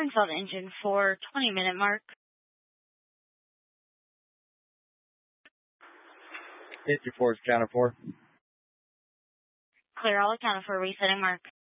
installed engine for 20-minute mark. 54 is counted for. Clear all accounted for resetting mark.